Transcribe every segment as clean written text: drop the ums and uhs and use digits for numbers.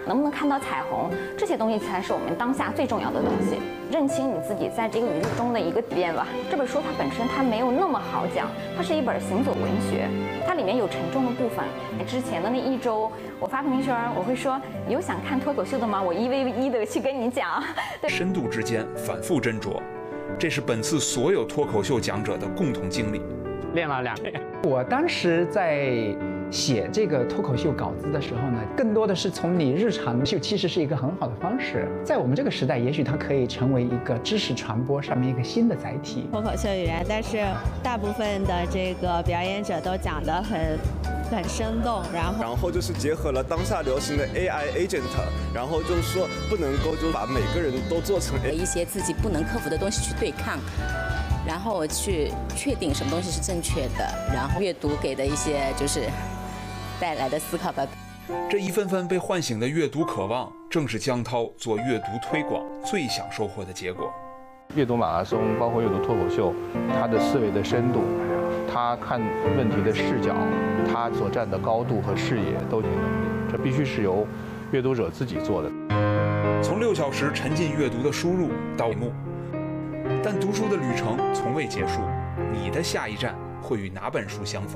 能不能看到彩虹，这些东西才是我们当下最重要的东西。认清你自己在这个宇宙中的一个边吧。这本书它本身它没有那么好讲，它是一本行走文学，它里面有沉重的部分。之前的那一周，我发朋友圈，我会说有想看脱口秀的吗？我1v1的去跟你讲。 深度之间反复斟酌，这是本次所有脱口秀讲者的共同经历。 练了2年。我当时在写这个脱口秀稿子的时候呢，更多的是从你日常就其实是一个很好的方式。在我们这个时代，也许它可以成为一个知识传播上面一个新的载体。 脱口秀语言，但是大部分的这个表演者都讲得很生动，然后就是结合了当下流行的 AI agent， 然后就是说不能够就把每个人都做成一些自己不能克服的东西去对抗。然后去确定什么东西是正确的，然后阅读给的一些就是带来的思考吧。 这一份份被唤醒的阅读渴望，正是江涛做阅读推广最想收获的结果。 阅读马拉松，包括阅读脱口秀，他的思维的深度，他看问题的视角，他所站的高度和视野都挺能力，这必须是由阅读者自己做的。 从6小时沉浸阅读的输入到幕。但读书的旅程从未结束，你的下一站会与哪本书相逢？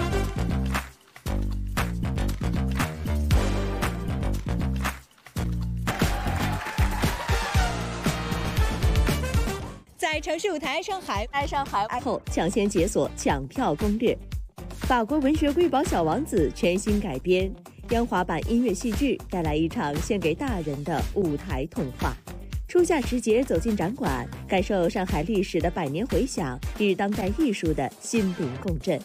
在城市舞台上海， 爱上海后抢先解锁抢票攻略。法国文学瑰宝《小王子》全新改编，央华版音乐戏剧带来一场献给大人的舞台童话。初夏时节走进展馆，感受上海历史的百年回响与当代艺术的心灵共振。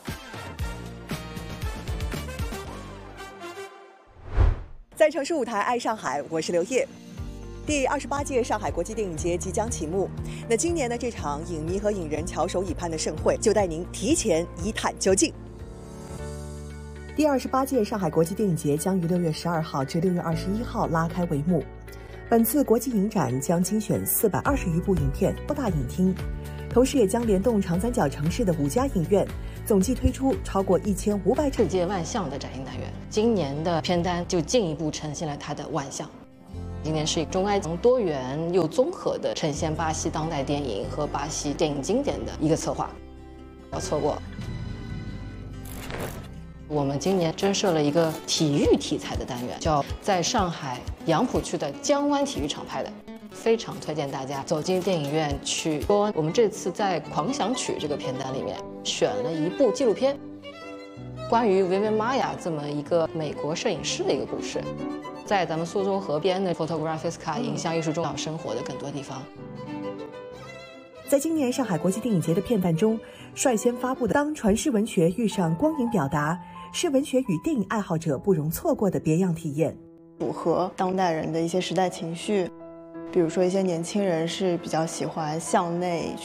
在城市舞台爱上海，我是刘烨。第28届上海国际电影节即将启幕，那今年的这场影迷和影人翘首以盼的盛会，就带您提前一探究竟。第28届上海国际电影节将于6月12号至6月21号拉开帷幕。本次国际影展将精选420余部影片多大影厅，同时也将联动长三角城市的5家影院，总计推出超过1500 世界万象的展映单元。今年的片单就进一步呈现了它的万象。今年是中埃多元又综合的呈现巴西当代电影和巴西电影经典的一个策划，不要错过。我们今年增设了一个体育题材的单元，叫在上海杨浦区的江湾体育场拍的，非常推荐大家走进电影院去说。我们这次在《狂想曲》这个片单里面选了一部纪录片，关于维维玛雅这么一个美国摄影师的一个故事，在咱们苏州河边的 Photographiska 影像艺术中岛生活的更多地方。 在今年上海国际电影节的片单中，率先发布的《当传世文学遇上光影表达》是文学与电影爱好者不容错过的别样体验， 符合当代人的一些时代情绪。比如说一些年轻人是比较喜欢向内